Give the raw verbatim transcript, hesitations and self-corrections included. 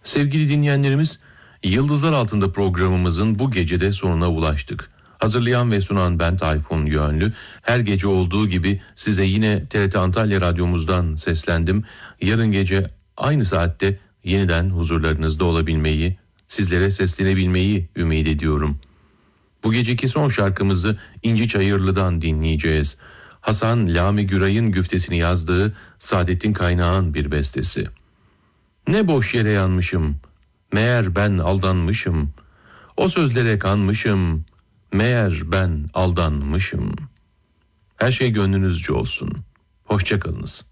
Sevgili dinleyenlerimiz, Yıldızlar Altında programımızın bu gecede sonuna ulaştık. Hazırlayan ve sunan ben Tayfun Yönlü. Her gece olduğu gibi size yine T R T Antalya Radyomuzdan seslendim. Yarın gece aynı saatte yeniden huzurlarınızda olabilmeyi, sizlere seslenebilmeyi ümit ediyorum. Bu geceki son şarkımızı İnci Çayırlı'dan dinleyeceğiz. Hasan Lami Güray'ın güftesini yazdığı Saadettin Kaynağ'ın bir bestesi. Ne boş yere yanmışım, meğer ben aldanmışım. O sözlere kanmışım, meğer ben aldanmışım. Her şey gönlünüzce olsun. Hoşça kalınız.